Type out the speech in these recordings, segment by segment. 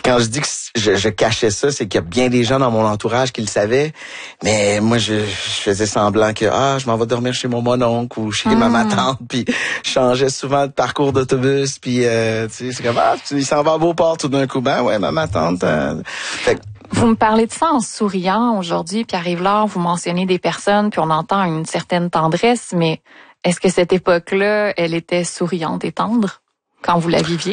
quand je dis que je cachais ça, c'est qu'il y a bien des gens dans mon entourage qui le savaient, mais moi je faisais semblant que je m'en vais dormir chez mon mononcle ou chez ma tante, puis je changeais souvent de parcours d'autobus, puis tu sais, c'est comme il s'en va à Beauport tout d'un coup, ben ouais, ma tante. Vous me parlez de ça en souriant aujourd'hui, Pierre-Yves Lard, vous mentionnez des personnes, puis on entend une certaine tendresse, mais est-ce que cette époque-là, elle était souriante et tendre quand vous la viviez?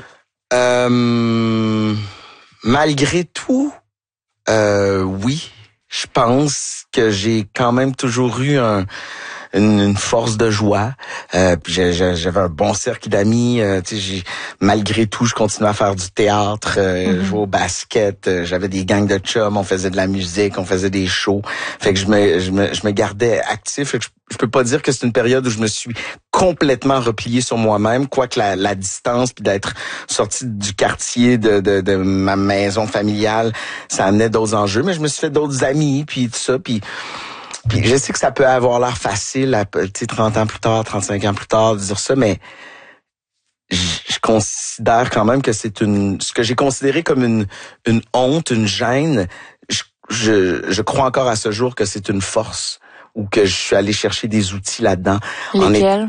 Malgré tout, oui. Je pense que j'ai quand même toujours eu une force de joie. Puis j'avais un bon cercle d'amis. Malgré tout, je continuais à faire du théâtre, jouer au basket. J'avais des gangs de chums. On faisait de la musique, on faisait des shows. Fait que je me gardais actif. Fait que je peux pas dire que c'est une période où je me suis complètement replié sur moi-même, quoique la distance puis d'être sorti du quartier de ma maison familiale, ça amenait d'autres enjeux. Mais je me suis fait d'autres amis puis tout ça. Puis je sais que ça peut avoir l'air facile, 30 ans plus tard, 35 ans plus tard, de dire ça, mais je considère quand même que c'est ce que j'ai considéré comme une honte, une gêne. Je crois encore à ce jour que c'est une force ou que je suis allé chercher des outils là-dedans. Lesquels?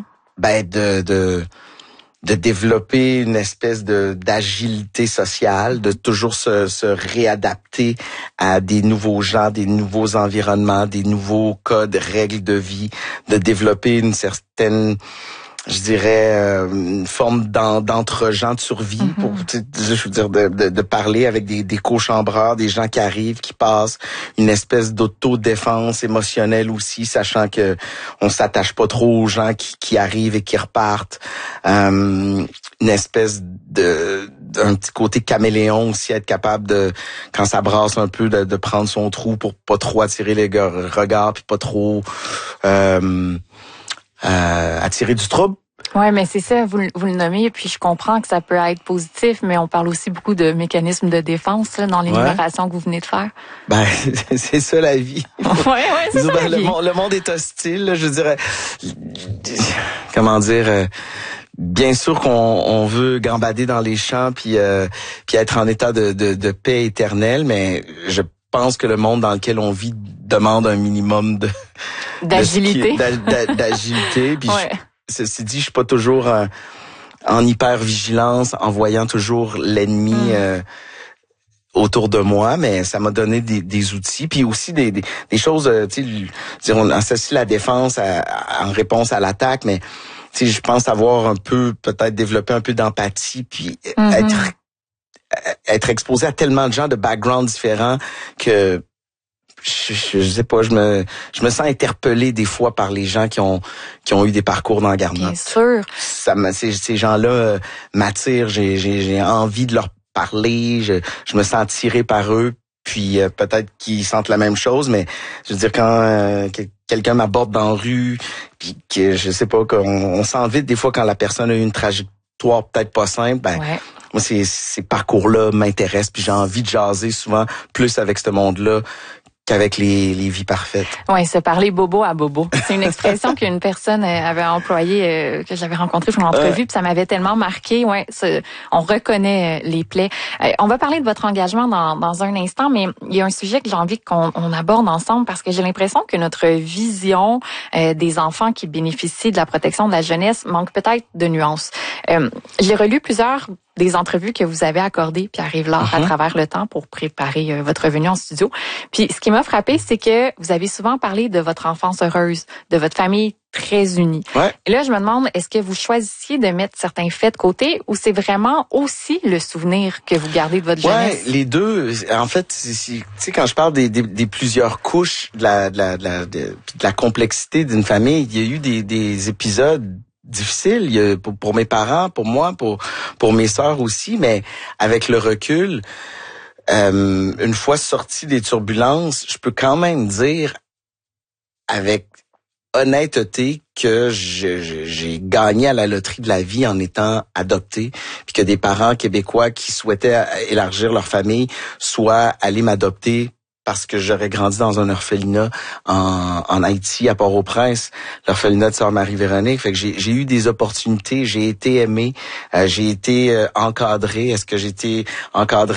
De développer une espèce d'agilité sociale, de toujours se réadapter à des nouveaux gens, des nouveaux environnements, des nouveaux codes, règles de vie, de développer une certaine, je dirais, une forme d'entre-gens de survie pour, je veux dire, de parler avec des cochambreurs, des gens qui arrivent, qui passent, une espèce d'autodéfense émotionnelle aussi, sachant que on s'attache pas trop aux gens qui arrivent et qui repartent. Une espèce d'un petit côté caméléon aussi, être capable de, quand ça brasse un peu, de prendre son trou pour pas trop attirer les regards puis pas trop attirer du trouble. Ouais, mais c'est ça, vous le nommez, puis je comprends que ça peut être positif, mais on parle aussi beaucoup de mécanismes de défense là, dans l'énumération que vous venez de faire. Ben, c'est ça la vie. Ouais, c'est ça la vie. Le monde est hostile, là, je dirais. Comment dire, bien sûr qu'on veut gambader dans les champs puis être en état de paix éternelle, mais je pense que le monde dans lequel on vit demande un minimum d'agilité. D'agilité. Puis ceci dit, je suis pas toujours en hyper-vigilance, en voyant toujours l'ennemi autour de moi, mais ça m'a donné des outils, puis aussi des choses, tu sais, on associe la défense en réponse à l'attaque, mais tu sais, je pense avoir un peu, peut-être développer un peu d'empathie, puis être exposé à tellement de gens de backgrounds différents que je sais pas, je me sens interpellé des fois par les gens qui ont eu des parcours dans la Garnotte. Bien sûr. Ces gens-là m'attirent, j'ai envie de leur parler, je me sens attiré par eux, puis peut-être qu'ils sentent la même chose, mais je veux dire quand quelqu'un m'aborde dans la rue, puis que je sais pas, qu'on sent vite des fois quand la personne a eu une trajectoire peut-être pas simple, moi ces parcours-là m'intéressent, puis j'ai envie de jaser souvent plus avec ce monde-là qu'avec les vies parfaites. Oui, se parler bobo à bobo. C'est une expression qu'une personne avait employée, que j'avais rencontrée pour l'entrevue, puis ça m'avait tellement marqué. Ouais, on reconnaît les plaies. On va parler de votre engagement dans un instant, mais il y a un sujet que j'ai envie qu'on aborde ensemble parce que j'ai l'impression que notre vision des enfants qui bénéficient de la protection de la jeunesse manque peut-être de nuances. J'ai relu plusieurs des entrevues que vous avez accordées, Pierre-Yves Lard, à travers le temps pour préparer votre venue en studio. Puis ce qui m'a frappé, c'est que vous avez souvent parlé de votre enfance heureuse, de votre famille très unie. Ouais. Et là, je me demande, est-ce que vous choisissiez de mettre certains faits de côté ou c'est vraiment aussi le souvenir que vous gardez de votre jeunesse? Ouais, les deux. En fait, tu sais, quand je parle des plusieurs couches de la complexité d'une famille, il y a eu des épisodes difficile pour mes parents, pour moi, pour mes sœurs aussi, mais avec le recul, une fois sorti des turbulences, je peux quand même dire avec honnêteté que j'ai gagné à la loterie de la vie en étant adopté, puis que des parents québécois qui souhaitaient élargir leur famille soient allés m'adopter parce que j'aurais grandi dans un orphelinat en Haïti, à Port-au-Prince, l'orphelinat de Sœur Marie-Véronique. Fait que j'ai eu des opportunités, j'ai été aimé, j'ai été encadré. Est-ce que j'ai été encadré